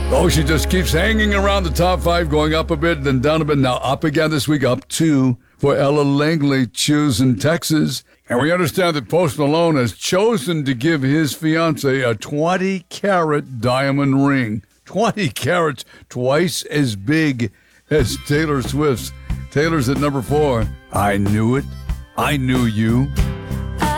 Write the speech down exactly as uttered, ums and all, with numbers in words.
Oh, she just keeps hanging around the top five, going up a bit, then down a bit. Now up again this week, up two for Ella Langley, choosing Texas. And we understand that Post Malone has chosen to give his fiancée a twenty-carat diamond ring. twenty carats, twice as big as Taylor Swift's. Taylor's at number four. I knew it. I knew you.